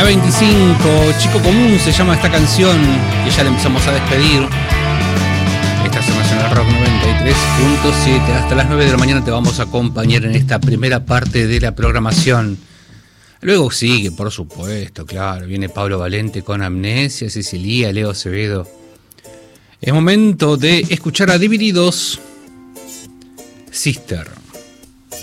25, Chico Común se llama esta canción, que ya la empezamos a despedir. Esta es Nacional Rock 93.7. Hasta las 9 de la mañana te vamos a acompañar en esta primera parte de la programación. Luego sigue, por supuesto, claro, viene Pablo Valente con Amnesia, Cecilia, Leo Acevedo. Es momento de escuchar a Divididos, Sister.